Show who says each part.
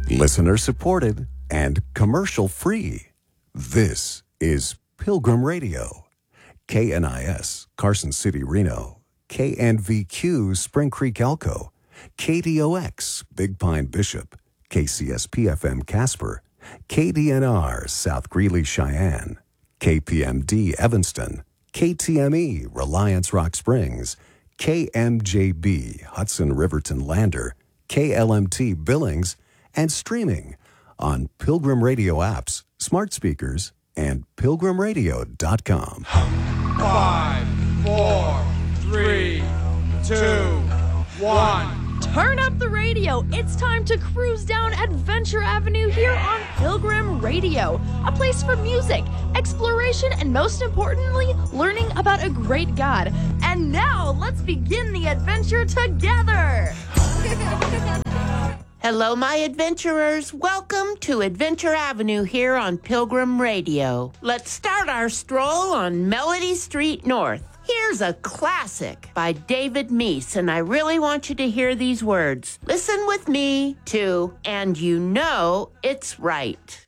Speaker 1: Listener supported and commercial free. This is Pilgrim Radio. KNIS, Carson City, Reno. KNVQ, Spring Creek, Elko. KDOX, Big Pine, Bishop. KCSP-FM, Casper. KDNR, South Greeley, Cheyenne. KPMD, Evanston. KTME, Reliance, Rock Springs. KMJB, Hudson, Riverton, Lander. KLMT, Billings. And streaming on Pilgrim Radio apps, smart speakers, and pilgrimradio.com.
Speaker 2: 5, 4, 3, 2, 1.
Speaker 3: Turn up the radio. It's time to cruise down Adventure Avenue here on Pilgrim Radio. A place for music, exploration, and most importantly, learning about a great God. And now, let's begin the adventure together.
Speaker 4: Hello, my adventurers. Welcome to Adventure Avenue here on Pilgrim Radio. Let's start our stroll on Melody Street North. Here's a classic by David Meese, and I really want you to hear these words. Listen with me to And You Know It's Right.